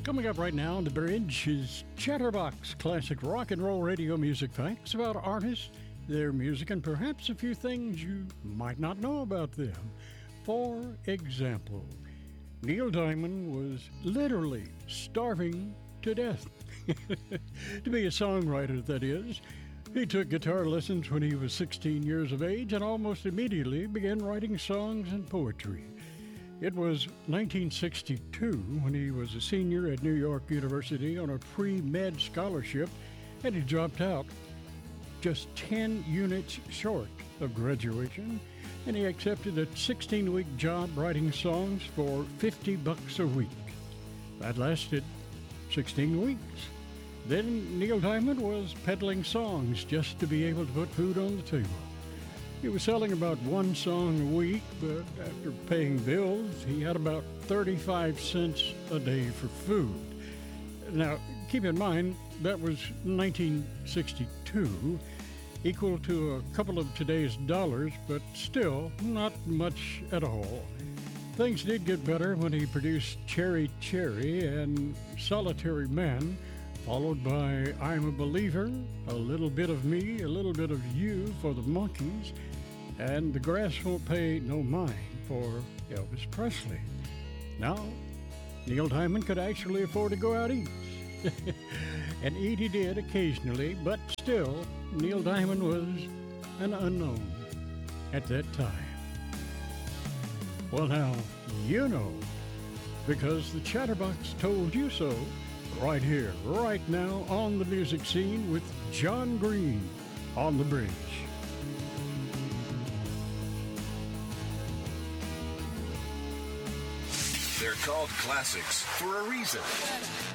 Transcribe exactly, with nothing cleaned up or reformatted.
Coming up right now on The Bridge is Chatterbox, classic rock and roll radio music facts about artists, their music, and perhaps a few things you might not know about them. For example, Neil Diamond was literally starving to death. To be a songwriter, that is. He took guitar lessons when he was sixteen years of age and almost immediately began writing songs and poetry. It was nineteen sixty-two when he was a senior at New York University on a pre-med scholarship, and he dropped out just ten units short of graduation, and he accepted a sixteen-week job writing songs for fifty bucks a week. That lasted sixteen weeks. Then Neil Diamond was peddling songs just to be able to put food on the table. He was selling about one song a week, but after paying bills, he had about thirty-five cents a day for food. Now, keep in mind, that was nineteen sixty-two, equal to a couple of today's dollars, but still not much at all. Things did get better when he produced Cherry Cherry and Solitary Man, followed by I'm a Believer, A Little Bit of Me, A Little Bit of You for the Monkees, and The Grass Won't Pay No Mind for Elvis Presley. Now, Neil Diamond could actually afford to go out east. And eat he did occasionally, but still, Neil Diamond was an unknown at that time. Well, now, you know, because the Chatterbox told you so, right here, right now, on the music scene with John Green on The Bridge. They're called classics for a reason.